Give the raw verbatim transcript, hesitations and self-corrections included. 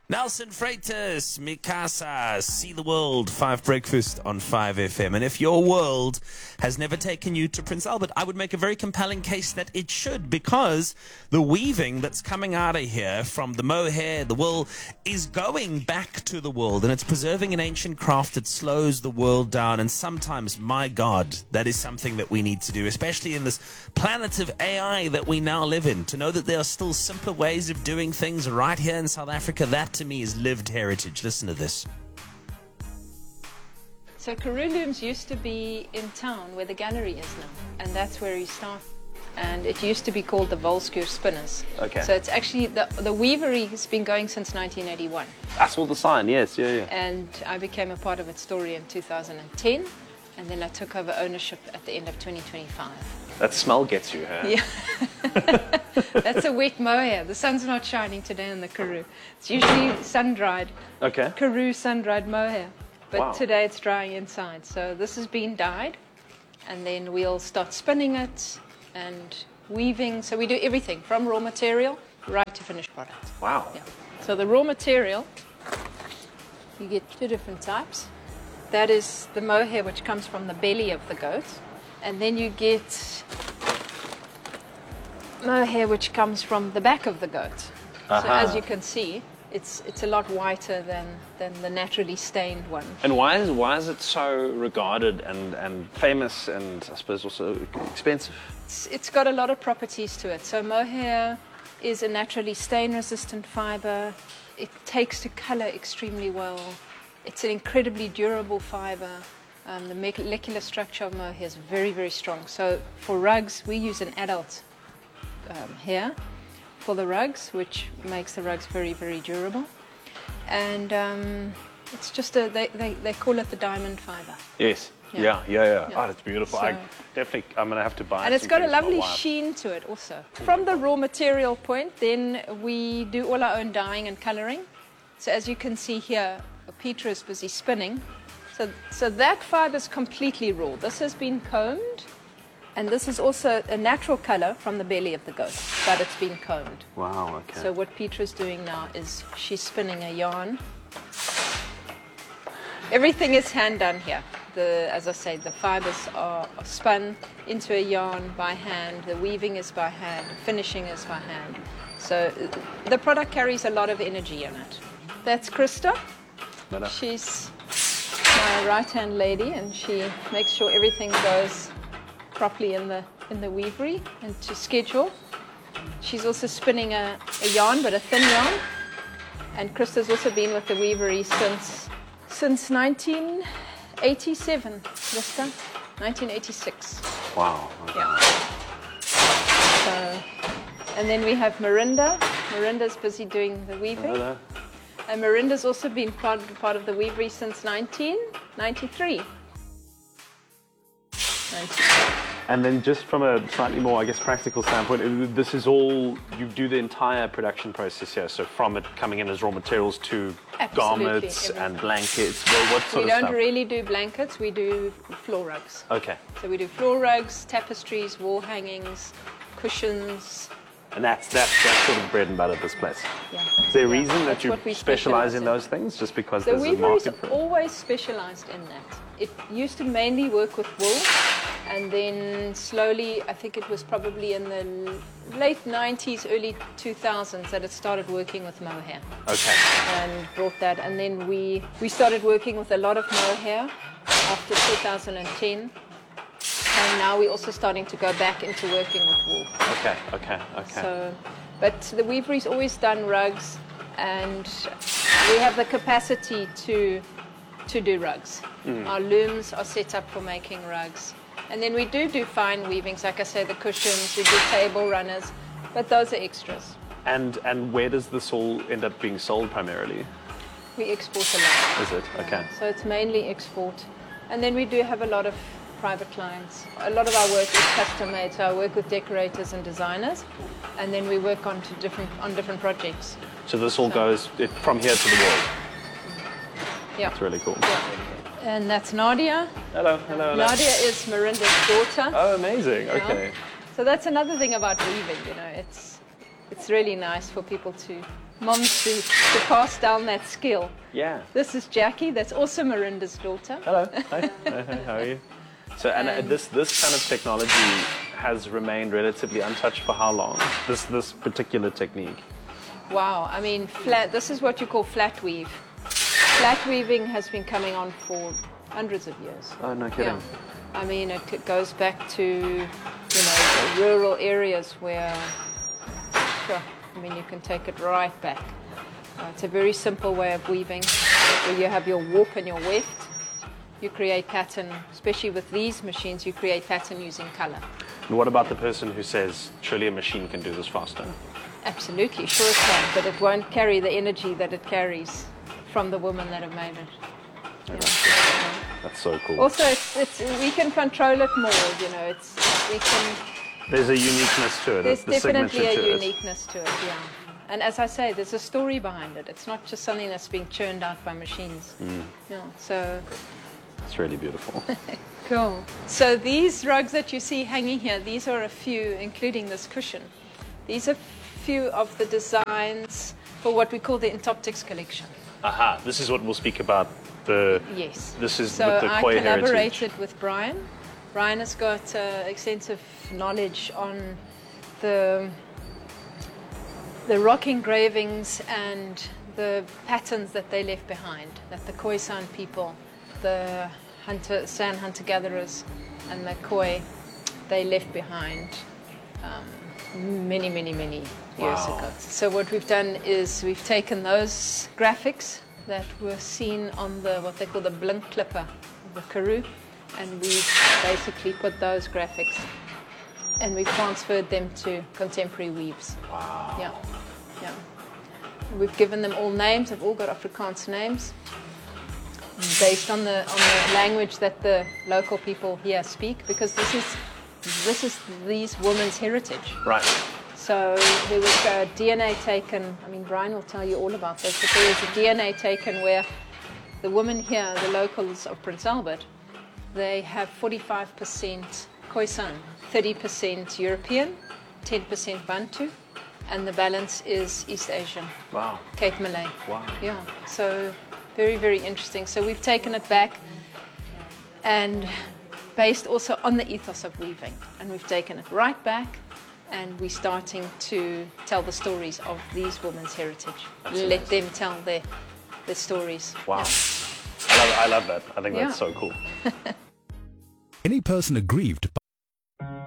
Nelson Freitas, Mikasa, See the World, Five Breakfast on five F M. And if your world has never taken you to Prince Albert, I would make a very compelling case that it should, because the weaving that's coming out of here from the mohair, the wool, is going back to the world, and it's preserving an ancient craft that slows the world down. And sometimes, my God, that is something that we need to do, especially in this planet of A I that we now live in, to know that there are still simpler ways of doing things right here in South Africa. That to me is lived heritage. Listen to this. So Karoo Looms used to be in town where the gallery is now, and that's where he started. And it used to be called the Volskuur Spinners. Okay. So it's actually, the, the weavery has been going since nineteen eighty-one. I saw the sign, yes, yeah, yeah. And I became a part of its story in two thousand ten, and then I took over ownership at the end of twenty twenty-five. That smell gets you, huh? Yeah. That's a wet mohair. The sun's not shining today in the Karoo. It's usually sun-dried. Okay. Karoo sun-dried mohair. But Wow. today it's drying inside. So this has been dyed, and then we'll start spinning it and weaving. So we do everything from raw material right to finished product. Wow. Yeah. So the raw material, you get two different types. That is the mohair, which comes from the belly of the goat. And then you get mohair which comes from the back of the goat. Uh-huh. So as you can see, it's it's a lot whiter than, than the naturally stained one. And why is why is it so regarded and, and famous and I suppose also expensive? It's, it's got a lot of properties to it. So mohair is a naturally stain-resistant fiber. It takes to color extremely well. It's an incredibly durable fiber. Um, the molecular structure of mohair is very, very strong. So for rugs, we use an adult um, hair for the rugs, which makes the rugs very, very durable. And um, it's just a, they, they, they call it the diamond fiber. Yes. Yeah. Yeah, yeah, yeah. Yeah. Oh, that's beautiful. So- I definitely, I'm gonna have to buy. And it's some got a things for my lovely wife. sheen to it also. From the raw material point, then we do all our own dyeing and coloring. So as you can see here, Petra is busy spinning. So, so that fiber is completely raw. This has been combed, and this is also a natural color from the belly of the goat, but it's been combed. Wow. Okay. So what Petra's doing now is she's spinning a yarn. Everything is hand done here. The, as I say, the fibers are spun into a yarn by hand. The weaving is by hand. Finishing is by hand. So uh, the product carries a lot of energy in it. That's Krista. Better. She's my right-hand lady, and she makes sure everything goes properly in the in the weavery and to schedule. She's also spinning a, a yarn, but a thin yarn. And Krista's also been with the weavery since since nineteen eighty-seven. Krista, nineteen eighty-six. Wow. Okay. Yeah. So, and then we have Marinda. Marinda's busy doing the weaving. Hello. And Marinda's also been part, part of the weavery since nineteen ninety-three. And then just from a slightly more, I guess, practical standpoint, it- this is all, you do the entire production process here, so from it coming in as raw materials to Absolutely, garments everything. and blankets, well, what sort We of don't stuff? really do blankets, we do floor rugs. Okay. So we do floor rugs, tapestries, wall hangings, cushions. And that's, that's, that's sort of bread and butter at this place. Yeah. Is there a Yeah, reason that that's you what we specialize in in. those things, just because The there's a weavery's market for it? always specialized in that. It used to mainly work with wool, and then slowly, I think it was probably in the l- late nineties, early two thousands that it started working with mohair. Okay. And brought that, and then we, we started working with a lot of mohair after two thousand ten. And now we're also starting to go back into working with wool. Okay, okay, okay. So, but the weavery's always done rugs, and we have the capacity to to do rugs. Mm. Our looms are set up for making rugs, and then we do do fine weavings, like I say, the cushions. We do table runners, but those are extras. and and where does this all end up being sold primarily? We export a lot. Is it? Okay. So it's mainly export, and then we do have a lot of private clients. A lot of our work is custom made, so I work with decorators and designers, and then we work on to different on different projects. So this all So- goes it, from here to the world. Yeah. It's really cool. Yeah. And that's Nadia. Hello, hello, hello. Nadia is Marinda's daughter. Oh, amazing. Yeah. Okay. So that's another thing about weaving, you know, it's it's really nice for people to, moms to, to pass down that skill. Yeah. This is Jackie, that's also Marinda's daughter. Hello. Hi. Hi, hi. How are you? So, and uh, this this kind of technology has remained relatively untouched for how long? This this particular technique. Wow, I mean, flat. This is what you call flat weave. Flat weaving has been coming on for hundreds of years. Oh, no kidding. Yeah. I mean, it, it goes back to, you know, the rural areas where, sure, I mean, you can take it right back. Uh, it's a very simple way of weaving, where you have your warp and your weft. You create pattern, especially with these machines, you create pattern using color. And what about the person who says, surely a machine can do this faster? Absolutely, sure it can, but it won't carry the energy that it carries from the women that have made it. Yeah. That's so cool. Also, it's, it's, we can control it more, you know, it's, we can... There's a uniqueness to it. There's the definitely signature a to it. uniqueness to it, yeah. And as I say, there's a story behind it. It's not just something that's being churned out by machines. Mm. Yeah, so... It's really beautiful. Cool. So these rugs that you see hanging here, these are a few, including this cushion. These are few of the designs for what we call the Intoptics collection. Aha, this is what we'll speak about. The Yes. This is so with the I Khoi collaborated heritage. with Brian. Brian has got uh, extensive knowledge on the the rock engravings and the patterns that they left behind, that the Khoisan people, the hunter, San hunter-gatherers and the Khoi, they left behind um, many, many, many years Wow. ago. So what we've done is we've taken those graphics that were seen on the, what they call the blink clipper of the Karoo, and we've basically put those graphics and we've transferred them to contemporary weaves. Wow. Yeah, yeah. We've given them all names. They've all got Afrikaans names based on the on the language that the local people here speak, because this is this is these women's heritage. Right. So there was a D N A taken. I mean, Brian will tell you all about this. But there was a D N A taken where the women here, the locals of Prince Albert, they have forty-five percent Khoisan, thirty percent European, ten percent Bantu, and the balance is East Asian, Wow. Cape Malay. Wow. Yeah, so very, very interesting. So we've taken it back and based also on the ethos of weaving. And we've taken it right back and we're starting to tell the stories of these women's heritage. That's Let amazing. them tell their, their stories. Wow. Yeah. I love, I love that. I think Yeah. that's so cool. Any person aggrieved by